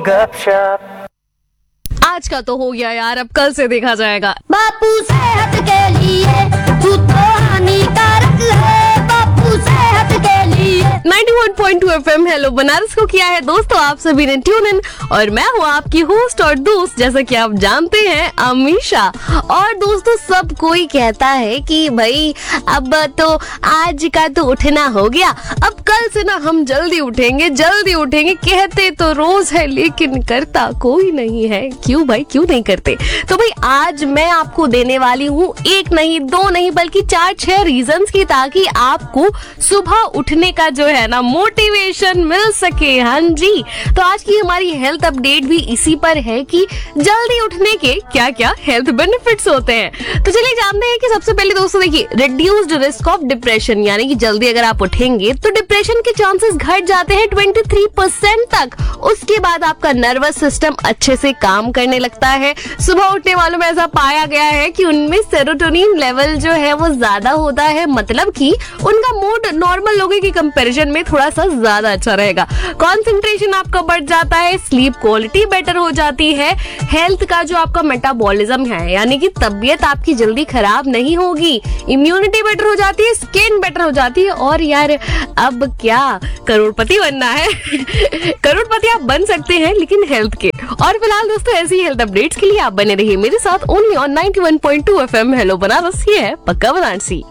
गपशप। आज का तो हो गया यार, अब कल से देखा जाएगा। बापू सेहत के लिए तू तो हानिकारक है, बापू सेहत के लिए। 91.2 FM हेलो बनारस को किया है दोस्तों आप सभी ने ट्यून इन, और मैं हूँ आपकी होस्ट और दोस्त जैसा कि आप जानते हैं अमीशा। और दोस्तों सब कोई कहता है कि भाई अब तो आज का तो उठना हो गया, अब कल से ना हम जल्दी उठेंगे कहते तो रोज है लेकिन करता कोई नहीं है। क्यों भाई, क्यों नहीं करते? तो भाई आज मैं आपको देने वाली हूँ एक नहीं दो नहीं बल्कि 4-6 रीजंस की, ताकि आपको सुबह उठने का जो है ना मोटिवेशन मिल सके। हाँ जी, तो आज की हमारी हेल्थ अपडेट भी इसी पर है कि जल्दी उठने के क्या क्या हेल्थ बेनिफिट्स होते हैं। तो चलिए जानते हैं कि सबसे पहले दोस्तों देखिए, रिड्यूस्ड रिस्क ऑफ डिप्रेशन, यानी कि जल्दी अगर आप उठेंगे तो डिप्रेशन के चांसेस घट जाते हैं 23% तक। उसके बाद आपका नर्वस सिस्टम अच्छे से काम करने लगता है। सुबह उठने वालों में ऐसा पाया गया है कि उनमें सेरोटोनिन लेवल जो है वो ज्यादा होता है, मतलब कि उनका मूड नॉर्मल लोगों की कंपैरिजन में थोड़ा सा ज्यादा अच्छा रहेगा। कंसंट्रेशन आपका बढ़ जाता है, स्लीप क्वालिटी बेटर हो जाती है, हेल्थ का जो आपका मेटाबॉलिज्म है यानी कि तबीयत आपकी जल्दी खराब नहीं होगी, इम्यूनिटी बेटर हो जाती है, स्किन बेटर हो जाती है। और यार अब क्या करोड़पति बनना है करोड़पति आप बन सकते हैं लेकिन हेल्थ के। और फिलहाल दोस्तों ऐसी हेल्थ अपडेट्स के लिए आप बने रहिए मेरे साथ only on 91.2 FM hello Banaras. ये है पक्का बनारसी।